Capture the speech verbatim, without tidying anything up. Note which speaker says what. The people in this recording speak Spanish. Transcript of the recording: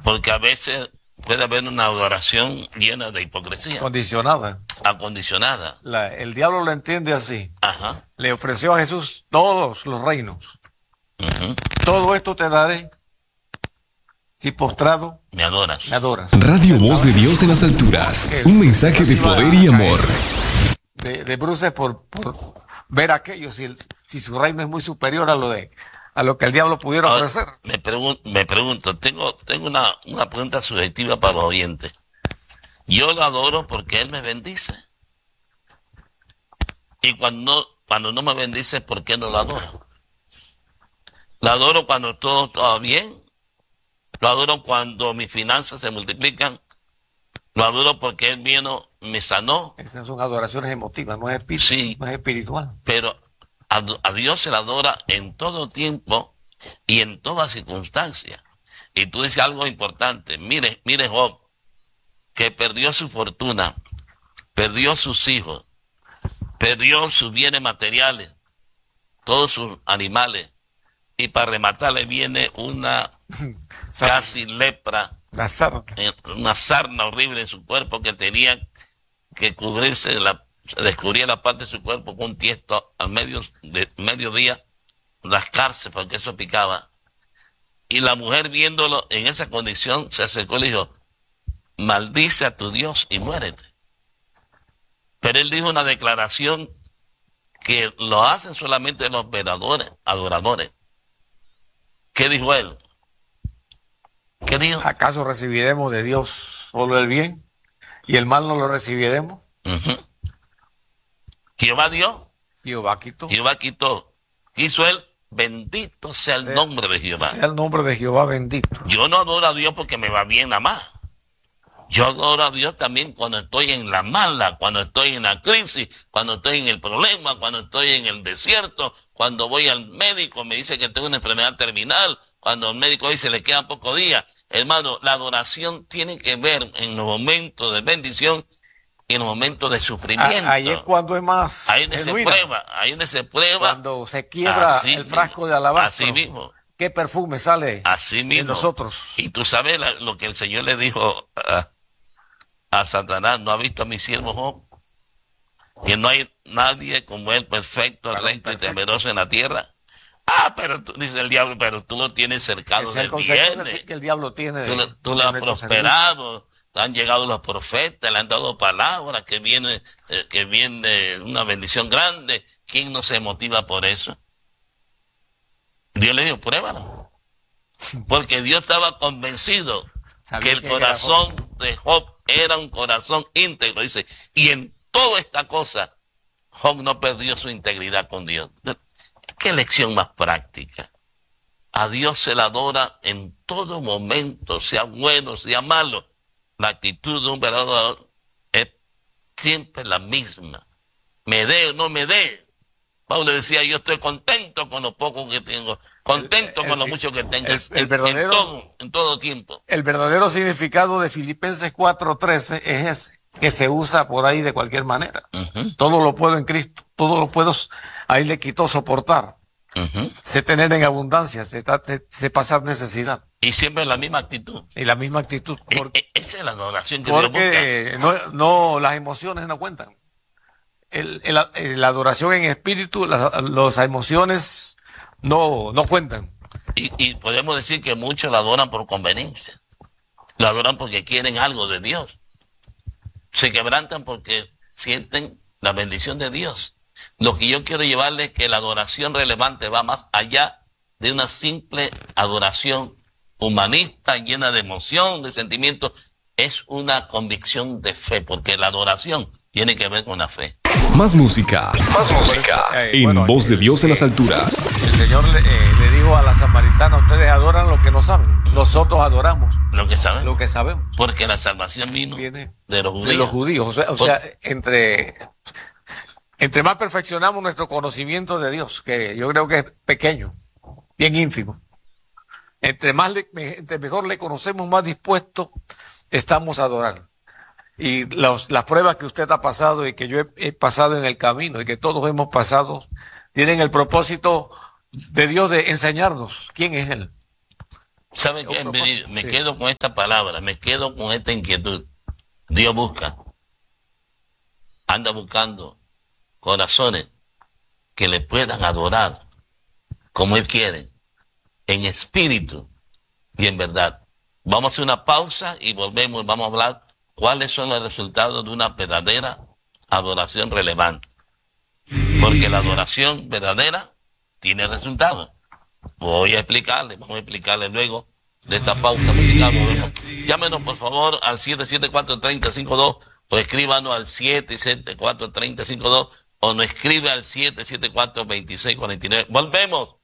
Speaker 1: Porque a veces puede haber una adoración llena de hipocresía.
Speaker 2: Condicionada.
Speaker 1: Acondicionada.
Speaker 2: La, el diablo lo entiende así.
Speaker 1: Ajá.
Speaker 2: Le ofreció a Jesús todos los reinos.
Speaker 1: Uh-huh.
Speaker 2: Todo esto te daré si postrado
Speaker 1: me adoras.
Speaker 2: Me adoras.
Speaker 3: Radio Voz de Dios en las alturas. Un mensaje de poder y amor.
Speaker 2: De, de bruces por, por ver aquello, si, el, si su reino es muy superior a lo de a lo que el diablo pudiera
Speaker 1: Ahora,
Speaker 2: ofrecer.
Speaker 1: Me, pregun me pregunto, tengo, tengo una, una pregunta subjetiva para los oyentes. Yo lo adoro porque Él me bendice. Y cuando, cuando no me bendice, ¿por qué no lo adoro? Lo adoro cuando todo está bien. Lo adoro cuando mis finanzas se multiplican. Lo adoro porque Él vino, me sanó.
Speaker 2: Esas son adoraciones emotivas, no es espíritu,
Speaker 1: sí,
Speaker 2: no es espiritual.
Speaker 1: Pero a, a Dios se le adora en todo tiempo y en toda circunstancia. Y tú dices algo importante. Mire, mire Job, que perdió su fortuna, perdió sus hijos, perdió sus bienes materiales, todos sus animales. Y para rematarle viene una casi lepra,
Speaker 2: una sarna.
Speaker 1: una sarna horrible en su cuerpo que tenía que cubrirse, la, se descubría la parte de su cuerpo con un tiesto al medio de mediodía, rascarse porque eso picaba. Y la mujer viéndolo en esa condición se acercó y le dijo, maldice a tu Dios y muérete. Pero él dijo una declaración que lo hacen solamente los veladores, adoradores. ¿Qué dijo él? ¿Qué dijo?
Speaker 2: ¿Acaso recibiremos de Dios solo el bien y el mal no lo recibiremos?
Speaker 1: Uh-huh. Jehová dio.
Speaker 2: Jehová quitó.
Speaker 1: Jehová quitó. Hizo él, bendito sea el sea, nombre de Jehová.
Speaker 2: Sea el nombre de Jehová bendito.
Speaker 1: Yo no adoro a Dios porque me va bien nada más. Yo adoro a Dios también cuando estoy en la mala, cuando estoy en la crisis, cuando estoy en el problema, cuando estoy en el desierto, cuando voy al médico, me dice que tengo una enfermedad terminal, cuando el médico dice le quedan pocos días. Hermano, la adoración tiene que ver en los momentos de bendición y en los momentos de sufrimiento.
Speaker 2: Ahí es cuando es más
Speaker 1: Ahí donde se prueba, ahí donde se prueba.
Speaker 2: Cuando se quiebra
Speaker 1: así
Speaker 2: el frasco de alabastro.
Speaker 1: Así mismo.
Speaker 2: ¿Qué perfume sale
Speaker 1: así mismo.
Speaker 2: de nosotros?
Speaker 1: Y tú sabes la, lo que el Señor le dijo a, a Satanás, ¿no ha visto a mi siervo Job? Que no hay nadie como él perfecto, recto y temeroso en la tierra. Ah, pero tú, dice el diablo, pero tú lo tienes cercado del bien.
Speaker 2: Que el diablo tiene.
Speaker 1: Tú, de, tú lo has prosperado, han llegado los profetas, le han dado palabras, que viene, eh, que viene una bendición grande. ¿Quién no se motiva por eso? Dios le dijo, pruébalo. Porque Dios estaba convencido que el que corazón de Job era un corazón íntegro, dice, y en toda esta cosa, Job no perdió su integridad con Dios. ¿Qué lección más práctica? A Dios se le adora en todo momento, sea bueno, sea malo. La actitud de un verdadero adorador es siempre la misma. Me dé o no me dé. Pablo decía, yo estoy contento con lo poco que tengo, contento el, el, con lo mucho que tengo,
Speaker 2: el, el verdadero,
Speaker 1: en, todo, en todo tiempo.
Speaker 2: El verdadero significado de Filipenses cuatro trece es ese, que se usa por ahí de cualquier manera. Uh-huh. Todo lo puedo en Cristo, todo lo puedo, ahí le quitó soportar. Uh-huh. Sé tener en abundancia, sé, sé pasar necesidad.
Speaker 1: Y siempre la misma actitud.
Speaker 2: Y la misma actitud.
Speaker 1: Porque, e, esa es la adoración que
Speaker 2: porque
Speaker 1: Dios busca.
Speaker 2: No, no, las emociones no cuentan. El, el, el, la adoración en espíritu, las, las emociones no, no cuentan.
Speaker 1: Y, y podemos decir que muchos la adoran por conveniencia. La adoran porque quieren algo de Dios. Se quebrantan porque sienten la bendición de Dios. Lo que yo quiero llevarles es que la adoración relevante va más allá de una simple adoración humanista, llena de emoción, de sentimientos. Es una convicción de fe, porque la adoración tiene que ver con la fe.
Speaker 3: Más música, más música eh, en bueno, Voz de Dios eh, en las alturas.
Speaker 2: El Señor le, eh, le dijo a la samaritana, ustedes adoran lo que no saben, nosotros adoramos
Speaker 1: lo que saben,
Speaker 2: lo que sabemos,
Speaker 1: porque la salvación vino
Speaker 2: Viene
Speaker 1: de los judíos.
Speaker 2: De los judíos, o sea, o sea entre entre más perfeccionamos nuestro conocimiento de Dios, que yo creo que es pequeño, bien ínfimo. Entre más le, entre mejor le conocemos, más dispuestos estamos a adorar. Y los, las pruebas que usted ha pasado y que yo he, he pasado en el camino y que todos hemos pasado, tienen el propósito de Dios de enseñarnos quién es Él.
Speaker 1: ¿Sabe qué? Me, me sí. quedo con esta palabra, me quedo con esta inquietud. Dios busca, anda buscando corazones que le puedan adorar como Él quiere, en espíritu y en verdad. Vamos a hacer una pausa y volvemos y vamos a hablar cuáles son los resultados de una verdadera adoración relevante. Porque la adoración verdadera tiene resultados. Voy a explicarle, vamos a explicarle luego de esta pausa musical. Volvemos. Llámenos por favor al siete siete cuatro, tres cero cinco dos o escríbanos al siete siete cuatro, tres cero cinco dos o nos escribe al siete siete cuatro, dos seis cuatro nueve. Volvemos.